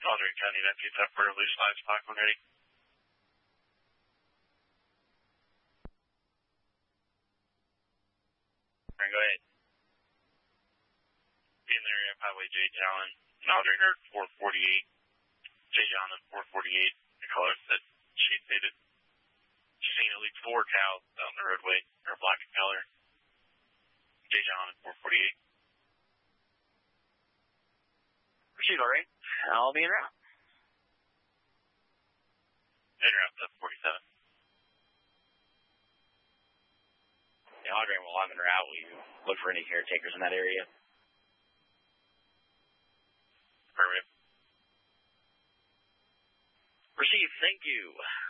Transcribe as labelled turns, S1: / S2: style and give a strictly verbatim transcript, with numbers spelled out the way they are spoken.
S1: Padre County, that gets up for a loose livestock when ready. Alright, go ahead. In the area of Highway J. Allen, Moderator four forty-eight. J. Allen four forty-eight. The caller said she stated she's seen at least four cows down the roadway, or black in color. J. Allen four forty-eight.
S2: Proceed, all right. I'll be en route.
S1: En route to forty-seven.
S2: Yeah, Audrey, while I'm en route, will you look for any caretakers in that area?
S1: Affirmative.
S2: Received, thank you.